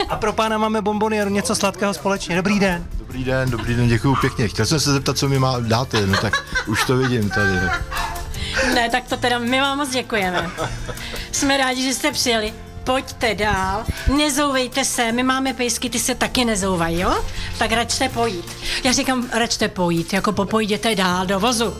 A pro pána máme bonboniéru, něco sladkého společně. Dobrý den. Dobrý den, děkuju pěkně. Chtěl jsem se zeptat, co mi dáte, no tak už to vidím tady. No. Ne, tak to teda my vám moc děkujeme. Jsme rádi, že jste přijeli. Pojďte dál, nezouvejte se, my máme pejsky, ty se taky nezouvají, jo? Tak račte pojít. Já říkám, račte pojít, jako popojděte dál do vozu.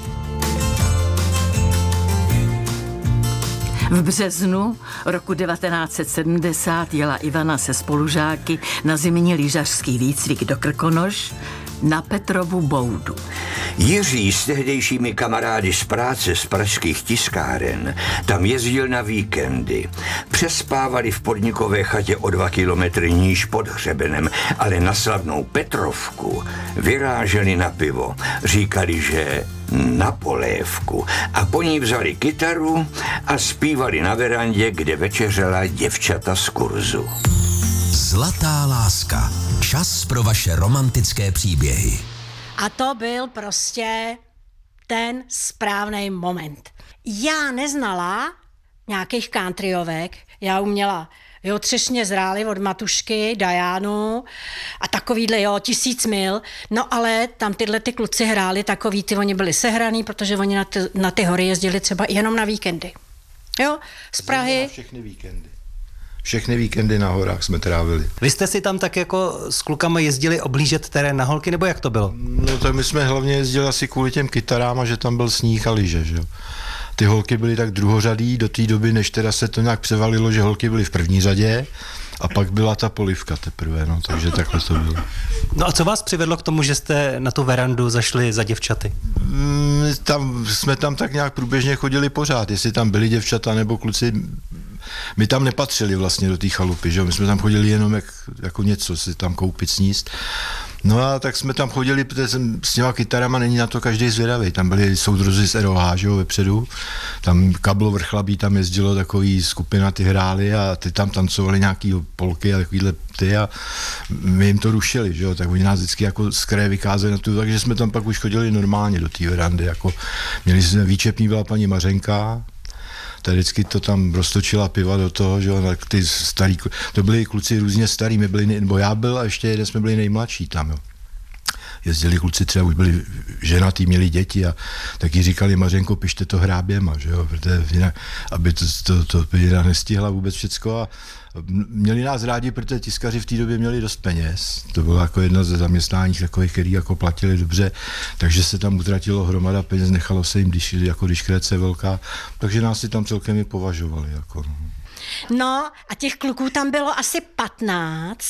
V březnu roku 1970 jela Ivana se spolužáky na zimní lyžařský výcvik do Krkonoš na Petrovu boudu. Jiří s tehdejšími kamarády z práce z pražských tiskáren tam jezdil na víkendy. Přespávali v podnikové chatě o 2 kilometry níž pod hřebenem, ale na slavnou Petrovku vyráželi na pivo. Říkali, že na polévku. A po ní vzali kytaru a zpívali na verandě, kde večeřela děvčata z kurzu. Zlatá láska. Čas pro vaše romantické příběhy. A to byl prostě ten správný moment. Já neznala nějakých countryovek, já uměla Třešně zrály od Matušky, Dianu a takovýhle, 1000 mil. No ale tam tyhle ty kluci hráli takový, oni byli sehraný, protože oni na ty hory jezdili třeba jenom na víkendy. Jo, z Prahy. Všechny víkendy na horách jsme trávili. Vy jste si tam tak jako s klukama jezdili oblížet terén na holky, nebo jak to bylo? No tak my jsme hlavně jezdili asi kvůli těm kytarám a že tam byl sníh a lyže, že jo. Ty holky byly tak druhořadý do té doby, než teda se to nějak převalilo, že holky byly v první řadě a pak byla ta polivka teprve, no, takže takhle to bylo. No a co vás přivedlo k tomu, že jste na tu verandu zašli za děvčaty? Jsme tam tak nějak průběžně chodili pořád, jestli tam byli děvčata nebo kluci. My tam nepatřili vlastně do té chalupy, že? My jsme tam chodili jenom jako něco si tam koupit, sníst. No a tak jsme tam chodili, protože s těma kytarama není na to každý zvědavý. Tam byli soudruzi z ROH, že jo, vepředu. Tam Kablo Vrchlabí tam jezdilo, takový skupina, ty hráli a ty tam tancovali nějaký polky a takovýhle ty a my jim to rušili, že jo. Tak oni nás vždycky jako z kraje vykázali na tu, takže jsme tam pak už chodili normálně do té verandy. Jako, měli jsme výčepní, byla paní Mařenka, ta vždycky to tam roztočila piva do toho, že jo, ty starý, to byli kluci různě starý, my byli, nebo já byl a ještě jeden jsme byli nejmladší tam, jo. Jezdili kluci, třeba už byli ženatý, měli děti a taky říkali, Mařenko, pište to hráběma, že jo, protože jinak, aby to jinak nestihla vůbec všecko a měli nás rádi, protože tiskaři v té době měli dost peněz. To bylo jako jedna ze zaměstnání takových, který jako platili dobře, takže se tam utratilo hromada peněz, nechalo se jim jako diškréce velká, takže nás si tam celkem i považovali. Jako. No a těch kluků tam bylo asi 15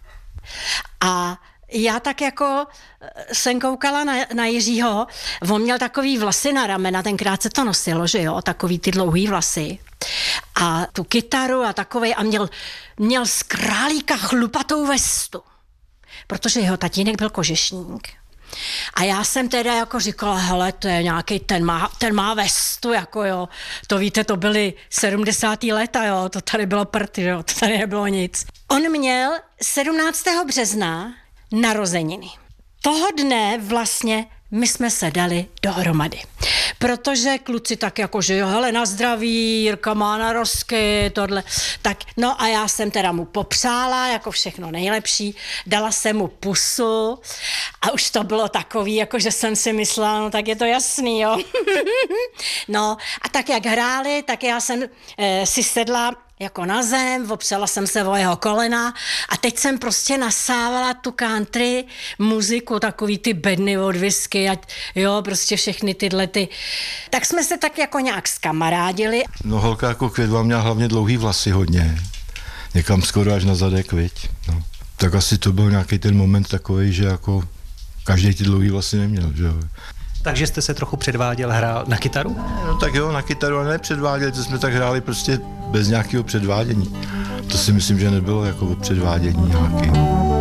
a já tak jako jsem koukala na Jiřího, on měl takový vlasy na ramena, tenkrát se to nosilo, že jo, takový ty dlouhý vlasy. A tu kytaru a takovej a měl z králíka chlupatou vestu, protože jeho tatínek byl kožešník. A já jsem teda jako říkala, hele, to je nějaký, ten má vestu, jako jo, to víte, to byly 70. léta, jo, to tady bylo prd, jo, to tady nebylo nic. On měl 17. března narozeniny. Toho dne vlastně my jsme se dali dohromady. Protože kluci tak jako, že jo, hele, na zdraví, Jirka má narozky, tohle. Tak, no a já jsem teda mu popřála, jako všechno nejlepší, dala jsem mu pusu a už to bylo takový, jako že jsem si myslela, no tak je to jasný, jo. No a tak jak hráli, tak já jsem si sedla jako na zem, opřela jsem se o jeho kolena a teď jsem prostě nasávala tu country muziku, takový ty bedny od whisky, jo, prostě všechny tyhle ty. Tak jsme se tak jako nějak zkamarádili. No holka jako Květva měla hlavně dlouhý vlasy hodně, někam skoro až na zadek, viď. No. Tak asi to byl nějaký ten moment takovej, že jako každý ty dlouhý vlasy neměl, že jo. Takže jste se trochu předváděl, hrál na kytaru? No tak jo, na kytaru, ale nepředváděli, to jsme tak hráli prostě bez nějakého předvádění. To si myslím, že nebylo jako o předvádění nějaký.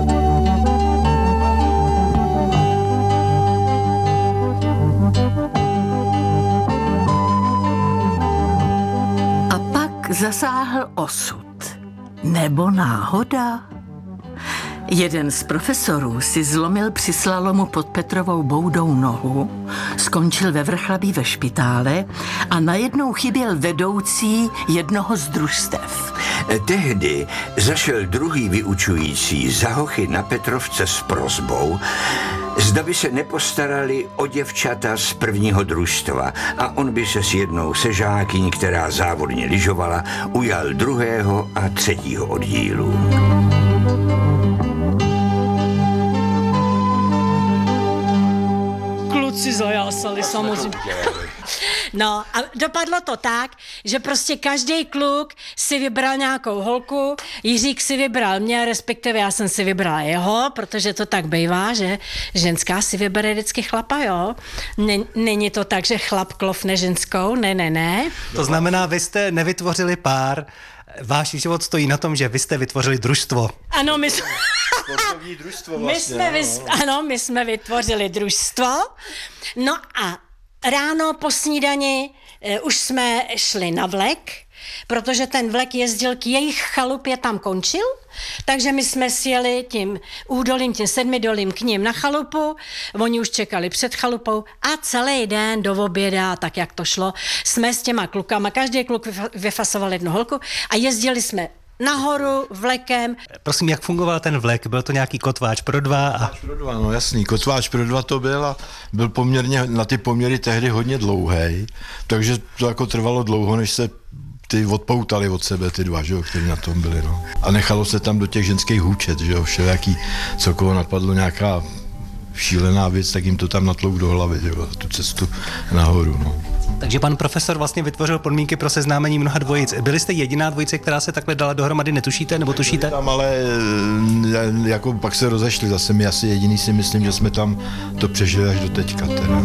A pak zasáhl osud. Nebo náhoda? Jeden z profesorů si zlomil při slalomu pod Petrovou boudou nohu, skončil ve Vrchlabí ve špitále a najednou chyběl vedoucí jednoho z družstev. Tehdy zašel druhý vyučující za hochy na Petrovce s prosbou, zda by se nepostarali o děvčata z prvního družstva a on by se s jednou sežákyní, která závodně lyžovala, ujal 2. a 3. oddílu. Kluci zajásali samozřejmě. No a dopadlo to tak, že prostě každý kluk si vybral nějakou holku, Jiřík si vybral mě, respektive já jsem si vybrala jeho, protože to tak bývá, že ženská si vybere vždycky chlapa, jo. Není to tak, že chlap klofne ženskou, ne. To znamená, vy jste nevytvořili pár, váš život stojí na tom, že vy jste vytvořili družstvo. Ano, Sportovní družstvo vlastně. my jsme vytvořili družstvo. No a ráno po snídani už jsme šli na vlek, protože ten vlek jezdil k jejich chalupě, tam končil, takže my jsme sjeli tím údolím, tím 7 dolím k ním na chalupu, oni už čekali před chalupou a celý den do oběda, tak jak to šlo, jsme s těma klukama, každý kluk vyfasoval jednu holku a jezdili jsme nahoru vlekem. Prosím, jak fungoval ten vlek? Byl to nějaký kotváč pro 2? Kotváč pro 2, no jasný. Kotváč pro 2 to byl a byl poměrně na ty poměry tehdy hodně dlouhej, takže to jako trvalo dlouho, než se ty odpoutali od sebe, ty dva, že jo, který na tom byli, no. A nechalo se tam do těch ženských hůčet, že jo, všelijaký, co koho napadlo nějaká šílená věc, tak jim to tam natlouk do hlavy, že jo, tu cestu nahoru, no. Takže pan profesor vlastně vytvořil podmínky pro seznámení mnoha dvojic. Byli jste jediná dvojice, která se takhle dala dohromady, netušíte, nebo tušíte? Tam ale jako pak se rozešli, zase my asi jediný si myslím, že jsme tam to přežili až do teďka teda.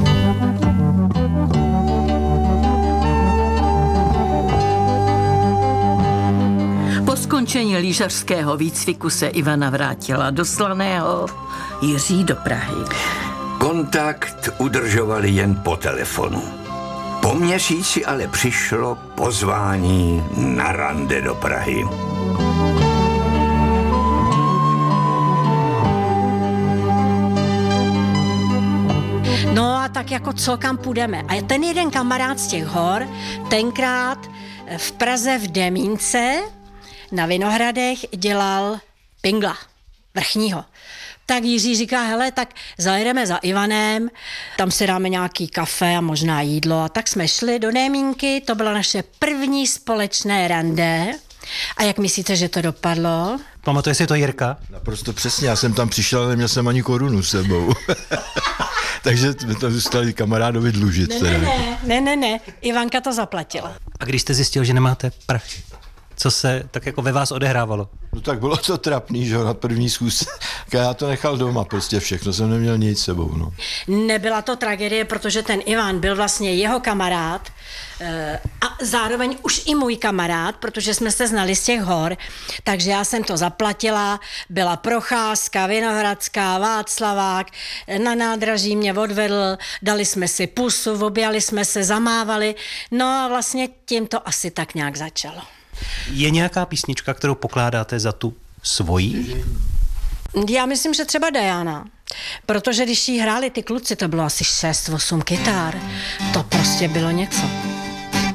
Po skončení lyžařského výcviku se Ivana vrátila do Slaného, Jiří do Prahy. Kontakt udržovali jen po telefonu. Po měsíci ale přišlo pozvání na rande do Prahy. No a tak jako co, kam půjdeme. A ten jeden kamarád z těch hor, tenkrát v Praze v Demínce na Vinohradech dělal pingla vrchního. Tak Jiří říká, hele, tak zajedeme za Ivanem, tam si dáme nějaký kafe a možná jídlo. A tak jsme šli do Demínky, to bylo naše první společné rande. A jak myslíte, že to dopadlo? Pamatuje si to Jirka? Naprosto přesně, já jsem tam přišel, ale neměl jsem ani korunu s sebou. Takže jsme tam zůstali kamarádovi dlužit. Ne, Ivanka to zaplatila. A když jste zjistil, že nemáte prachy, co se tak jako ve vás odehrávalo? No tak bylo to trapný, že na první schůzce. Já to nechal doma, prostě všechno, jsem neměl nic s sebou, no. Nebyla to tragédie, protože ten Ivan byl vlastně jeho kamarád a zároveň už i můj kamarád, protože jsme se znali z těch hor, takže já jsem to zaplatila, byla procházka, Vinohradská, Václavák, na nádraží mě odvedl, dali jsme si pusu, objali jsme se, zamávali, no a vlastně tím to asi tak nějak začalo. Je nějaká písnička, kterou pokládáte za tu svoji? Já myslím, že třeba Diana, protože když jí hráli ty kluci, to bylo asi 6-8 kytár, to prostě bylo něco.